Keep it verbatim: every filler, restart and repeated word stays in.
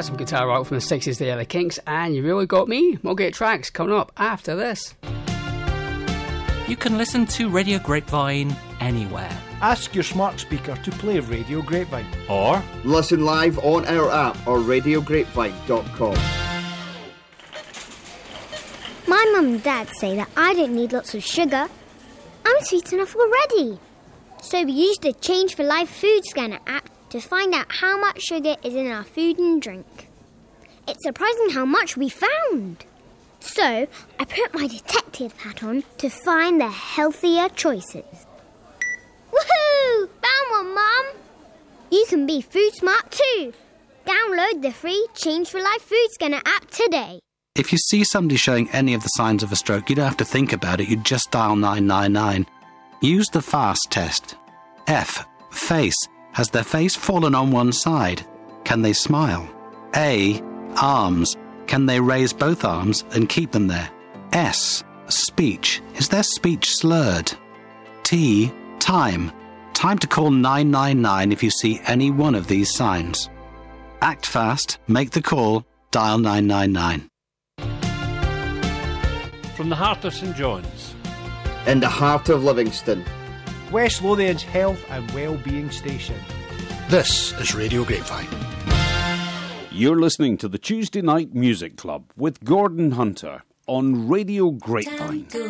That's some guitar rock from the sixties there, the Kinks, and You Really Got Me. More great tracks coming up after this. You can listen to Radio Grapevine anywhere. Ask your smart speaker to play Radio Grapevine. Or listen live on our app or radio grapevine dot com. My mum and dad say that I don't need lots of sugar. I'm sweet enough already. So we used the Change for Life food scanner app to find out how much sugar is in our food and drink. It's surprising how much we found. So I put my detective hat on to find the healthier choices. Woohoo! Found one, Mum! You can be food smart too. Download the free Change for Life food scanner app today. If you see somebody showing any of the signs of a stroke, you don't have to think about it, you just dial nine nine nine. Use the FAST test. F. Face. Has their face fallen on one side? Can they smile? A. Arms. Can they raise both arms and keep them there? S. Speech. Is their speech slurred? T. Time. Time to call nine nine nine if you see any one of these signs. Act fast, make the call, dial nine nine nine. From the heart of St John's, in the heart of Livingston, West Lothian's health and well-being station. This is Radio Grapevine. You're listening to the Tuesday Night Music Club with Gordon Hunter on Radio Grapevine.